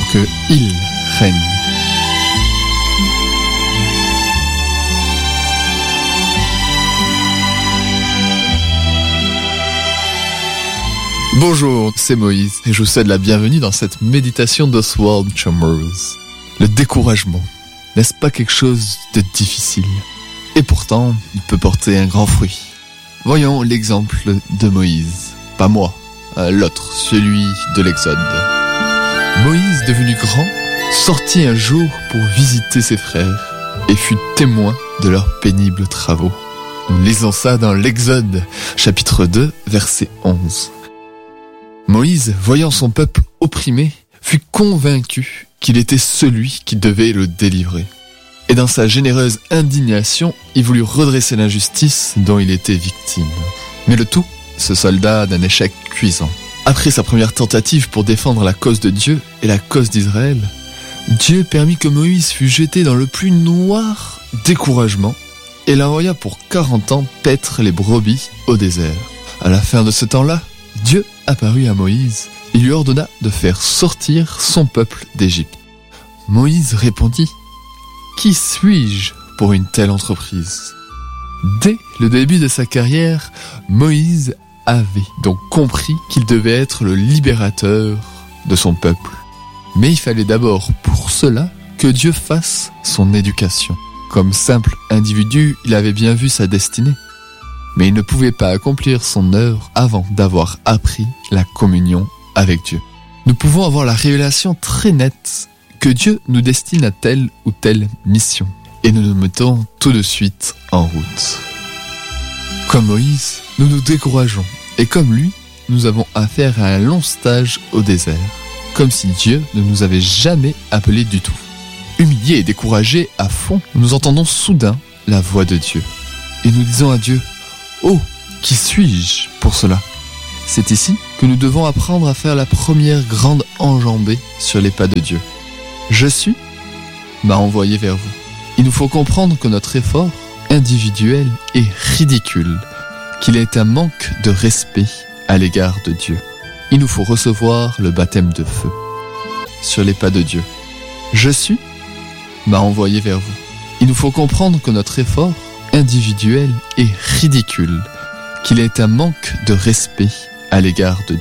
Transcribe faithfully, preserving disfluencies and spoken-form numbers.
que il règne. Bonjour, c'est Moïse et je vous souhaite la bienvenue dans cette méditation d'Oswald Chambers. Le découragement, n'est-ce pas quelque chose de difficile? Et pourtant, il peut porter un grand fruit. Voyons l'exemple de Moïse. Pas moi, l'autre, celui de l'Exode. Moïse, devenu grand, sortit un jour pour visiter ses frères et fut témoin de leurs pénibles travaux. Nous lisons ça dans l'Exode, chapitre deux, verset onze. Moïse, voyant son peuple opprimé, fut convaincu qu'il était celui qui devait le délivrer. Et dans sa généreuse indignation, il voulut redresser l'injustice dont il était victime. Mais le tout se solda d'un échec cuisant. Après sa première tentative pour défendre la cause de Dieu et la cause d'Israël, Dieu permit que Moïse fût jeté dans le plus noir découragement et l'envoya pour quarante ans paître les brebis au désert. À la fin de ce temps-là, Dieu apparut à Moïse et lui ordonna de faire sortir son peuple d'Égypte. Moïse répondit : « Qui suis-je pour une telle entreprise ?» Dès le début de sa carrière, Moïse avait donc compris qu'il devait être le libérateur de son peuple. Mais il fallait d'abord pour cela que Dieu fasse son éducation. Comme simple individu, il avait bien vu sa destinée. Mais il ne pouvait pas accomplir son œuvre avant d'avoir appris la communion avec Dieu. Nous pouvons avoir la révélation très nette que Dieu nous destine à telle ou telle mission. Et nous nous mettons tout de suite en route. Comme Moïse, nous nous décourageons. Et comme lui, nous avons affaire à un long stage au désert. Comme si Dieu ne nous avait jamais appelés du tout. Humiliés et découragés à fond, nous entendons soudain la voix de Dieu. Et nous disons à Dieu : Oh, qui suis-je pour cela ? C'est ici que nous devons apprendre à faire la première grande enjambée sur les pas de Dieu. Je suis m'a envoyé vers vous. Il nous faut comprendre que notre effort individuel est ridicule, qu'il est un manque de respect à l'égard de Dieu. Il nous faut recevoir le baptême de feu sur les pas de Dieu. Je suis m'a envoyé vers vous. Il nous faut comprendre que notre effort individuel est ridicule, qu'il est un manque de respect à l'égard de Dieu.